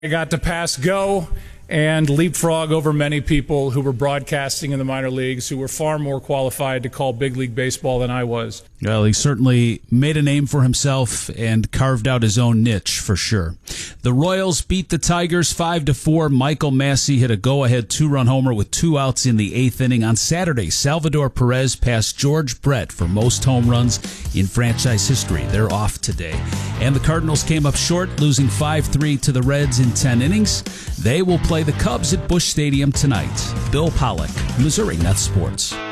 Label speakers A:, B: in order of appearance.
A: I got to pass go and leapfrog over many people who were broadcasting in the minor leagues who were far more qualified to call big league baseball than I was.
B: Well, he certainly made a name for himself and carved out his own niche for sure. The Royals beat the Tigers 5-4. Michael Massey hit a go-ahead 2-run homer with 2 outs in the 8th inning. On Saturday, Salvador Perez passed George Brett for most home runs in franchise history. They're off today. And the Cardinals came up short, losing 5-3 to the Reds in 10 innings. They will play the Cubs at Busch Stadium tonight. Bill Pollock, Missouri Net Sports.